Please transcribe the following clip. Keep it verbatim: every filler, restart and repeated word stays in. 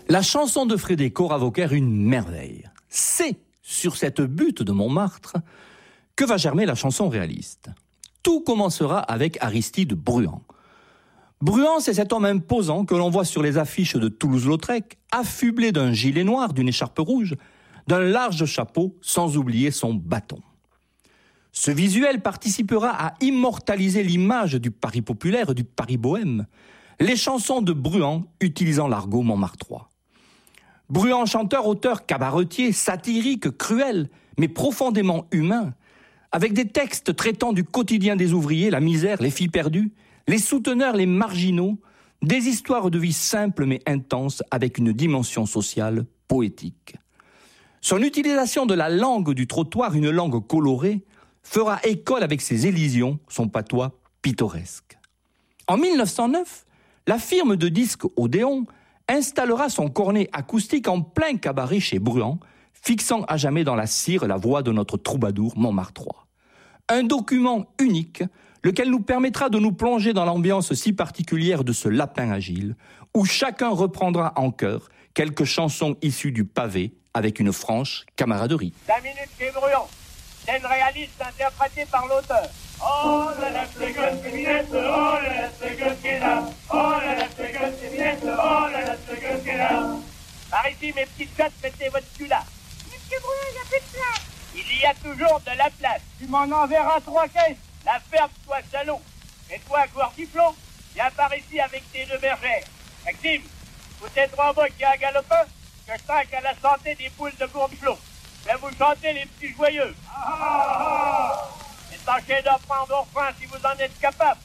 La chanson de Frédé Coravauquer, une merveille. C'est sur cette butte de Montmartre que va germer la chanson réaliste. Tout commencera avec Aristide Bruant. Bruant, c'est cet homme imposant que l'on voit sur les affiches de Toulouse-Lautrec, affublé d'un gilet noir, d'une écharpe rouge, d'un large chapeau, sans oublier son bâton. Ce visuel participera à immortaliser l'image du Paris populaire, du Paris bohème, les chansons de Bruant utilisant l'argot montmartrois. Bruant, chanteur, auteur, cabaretier, satirique, cruel, mais profondément humain, avec des textes traitant du quotidien des ouvriers, la misère, les filles perdues, les souteneurs, les marginaux, des histoires de vie simples mais intenses avec une dimension sociale poétique. Son utilisation de la langue du trottoir, une langue colorée, fera école avec ses élisions, son patois pittoresque. En mille neuf cent neuf, la firme de disques Odéon installera son cornet acoustique en plein cabaret chez Bruant, fixant à jamais dans la cire la voix de notre troubadour montmartrois. Un document unique, lequel nous permettra de nous plonger dans l'ambiance si particulière de ce lapin agile, où chacun reprendra en chœur quelques chansons issues du pavé avec une franche camaraderie. La minute chez Bruant, scène réaliste interprétée par l'auteur. Oh là là, c'est que c'est minette, oh là là, c'est que c'est là, oh là là, c'est que c'est minette, oh là là, c'est que c'est là. Par ici, mes petites chattes, mettez votre cul là. Monsieur Bruant, il n'y a plus de place. Il y a toujours de la place. Tu m'en enverras trois caisses. La ferme, toi, salaud. Et toi, Gourtiflon, viens par ici avec tes deux bergères. Maxime, vous êtes trois bois qui a un galopin, que je trinque à la santé des poules de Gourtiflon. Je vais vous chanter les petits joyeux. Ah, ah, ah. Et tâchez d'apprendre au refrain si vous en êtes capable.